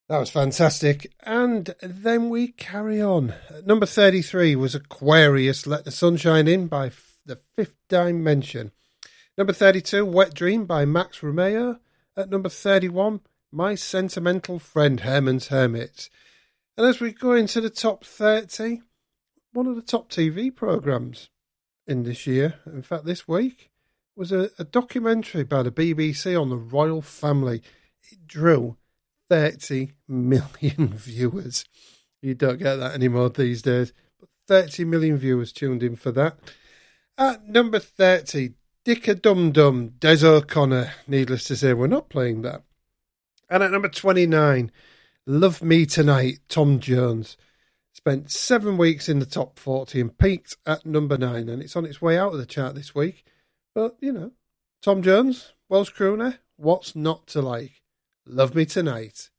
That was fantastic. And then we carry on. Number 33 was Aquarius, Let the Sunshine In by The Fifth Dimension. Number 32, Wet Dream by Max Romeo. At number 31, My Sentimental Friend, Herman's Hermits. And as we go into the top 30, one of the top TV programmes in this year, in fact this week, was a documentary by the BBC on the royal family. It drew 30 million viewers. You don't get that anymore these days. But 30 million viewers tuned in for that. At number 30, Dick-a-Dum-Dum, Des O'Connor. Needless to say, we're not playing that. And at number 29, Love Me Tonight, Tom Jones. Spent 7 weeks in the top 40 and peaked at number 9. And it's on its way out of the chart this week. But, you know, Tom Jones, Welsh crooner, what's not to like? Love Me Tonight.